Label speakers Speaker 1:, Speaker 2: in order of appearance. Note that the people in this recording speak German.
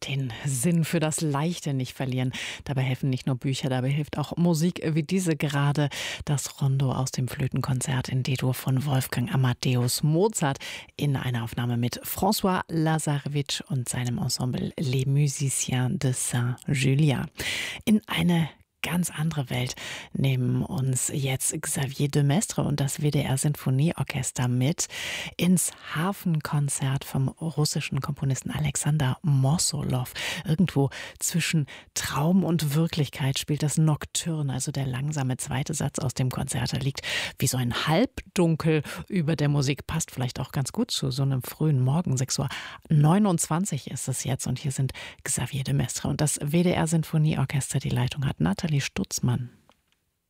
Speaker 1: Den Sinn für das Leichte nicht verlieren. Dabei helfen nicht nur Bücher, dabei hilft auch Musik wie diese gerade. Das Rondo aus dem Flötenkonzert in D-Dur von Wolfgang Amadeus Mozart in einer Aufnahme mit François Lazarevitch und seinem Ensemble Les Musiciens de Saint-Julien. In eine ganz andere Welt nehmen uns jetzt Xavier de Maistre und das WDR Sinfonieorchester mit ins Hafenkonzert vom russischen Komponisten Alexander Mossolow. Irgendwo zwischen Traum und Wirklichkeit spielt das Nocturne, also der langsame zweite Satz aus dem Konzert. Er liegt wie so ein Halbdunkel über der Musik, passt vielleicht auch ganz gut zu so einem frühen Morgen. 6:29 Uhr ist es jetzt und hier sind Xavier de Maistre und das WDR Sinfonieorchester. Die Leitung hat Nathalie Stutzmann.